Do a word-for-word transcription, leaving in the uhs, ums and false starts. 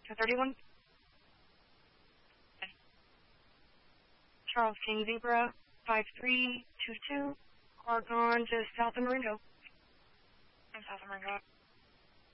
two thirty-one. Charles King Zebra, five three two two, Argon, just south of Marengo. I'm south of Marengo.